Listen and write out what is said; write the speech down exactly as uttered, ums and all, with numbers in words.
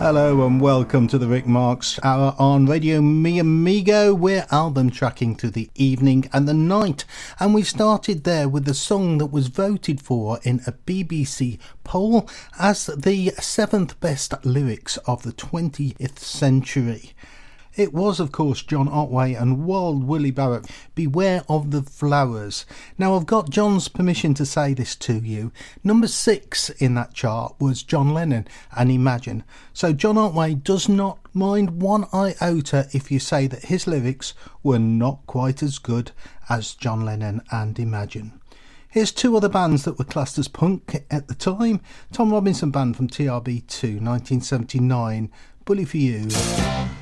Hello and welcome to the Rick Marks Hour on Radio Mi Amigo. We're album tracking through the evening and the night, and we started there with the song that was voted for in a B B C poll as the seventh best lyrics of the twentieth century. It was, of course, John Otway and Wild Willie Barrett, Beware of the Flowers. Now, I've got John's permission to say this to you. Number six in that chart was John Lennon and Imagine. So John Otway does not mind one iota if you say that his lyrics were not quite as good as John Lennon and Imagine. Here's two other bands that were classed as punk at the time. Tom Robinson Band from T R B two, nineteen seventy-nine, Bully for You.